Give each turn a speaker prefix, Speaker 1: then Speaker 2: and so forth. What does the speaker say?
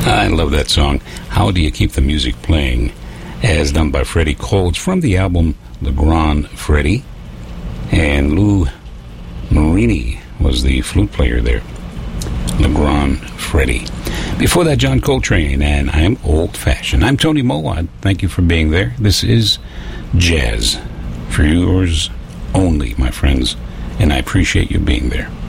Speaker 1: I love that song. How Do You Keep the Music Playing? As done by Freddie Cole. It's from the album Le Grand Freddie. And Lou Marini was the flute player there. Le Grand Freddie. Before that, John Coltrane, and I Am Old Fashioned. I'm Tony Mowat. Thank you for being there. This is Jazz for yours only, my friends, and I appreciate you being there.